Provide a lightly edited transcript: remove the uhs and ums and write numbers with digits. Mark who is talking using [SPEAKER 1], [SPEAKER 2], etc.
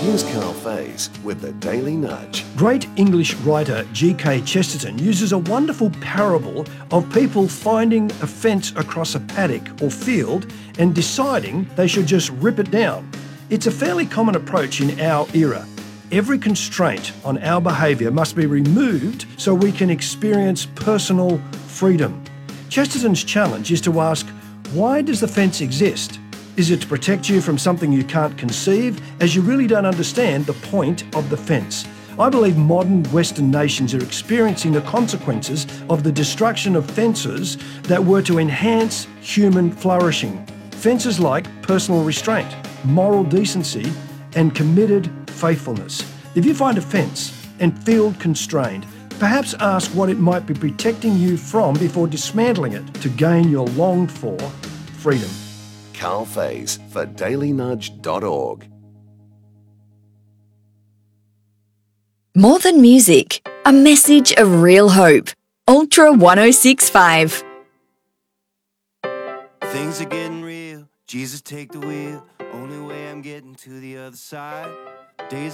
[SPEAKER 1] Here's Carl Faze with the Daily Nudge.
[SPEAKER 2] Great English writer G.K. Chesterton uses a wonderful parable of people finding a fence across a paddock or field and deciding they should just rip it down. It's a fairly common approach in our era. Every constraint on our behaviour must be removed so we can experience personal freedom. Chesterton's challenge is to ask, why does the fence exist? Is it to protect you from something you can't conceive, as you really don't understand the point of the fence? I believe modern Western nations are experiencing the consequences of the destruction of fences that were to enhance human flourishing. Fences like personal restraint, moral decency, and committed faithfulness. If you find a fence and feel constrained, perhaps ask what it might be protecting you from before dismantling it to gain your longed-for freedom.
[SPEAKER 1] Carl Faze for dailynudge.org.
[SPEAKER 3] More than music, a message of real hope. Ultra 1065.
[SPEAKER 4] Things are getting real. Jesus, take the wheel. Only way I'm getting to the other side. Days